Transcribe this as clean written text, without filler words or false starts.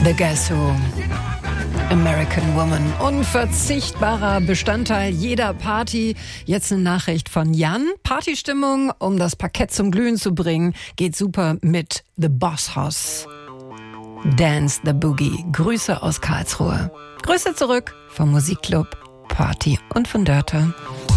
The Guess Who. American Woman. Unverzichtbarer Bestandteil jeder Party. Jetzt eine Nachricht von Jan. Partystimmung, um das Parkett zum Glühen zu bringen, geht super mit The Boss Hoss. Dance the Boogie. Grüße aus Karlsruhe. Grüße zurück vom Musikclub Party und von Dörte.